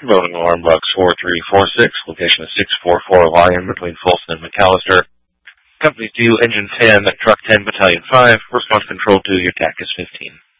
Promoting alarm box 4346, location is 644 Lion between Folsom and McAllister. Company 2, Engine 10, Truck 10, Battalion 5, response control to your TAC is 15.